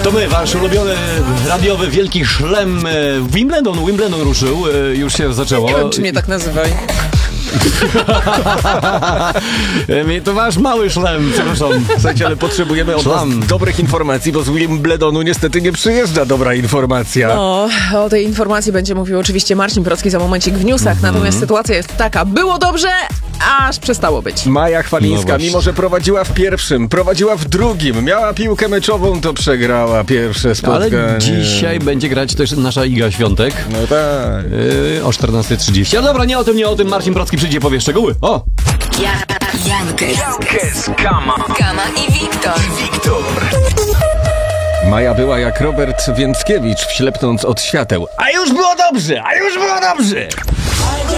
To my, wasz ulubiony radiowy wielki szlem Wimbledon ruszył, już się zaczęło. Nie wiem, czy mnie tak nazywaj. To wasz mały szlem, przepraszam. Słuchajcie, ale potrzebujemy od was dobrych informacji, bo z Wimbledonu niestety nie przyjeżdża dobra informacja. No, o tej informacji będzie mówił oczywiście Marcin Procki za momencik w newsach, natomiast sytuacja jest taka, było dobrze, aż przestało być. Maja Chwalińska, No mimo że prowadziła w pierwszym, prowadziła w drugim, miała piłkę meczową, to przegrała pierwsze spotkanie. Ale dzisiaj będzie grać też nasza Iga Świątek. No tak. O 14:30. A dobra, nie o tym. Marcin Procki przyjdzie, powie szczegóły. O! Jankes, Kama i Wiktor. Maja była jak Robert Więckiewicz, wślepnąc od świateł. A już było dobrze!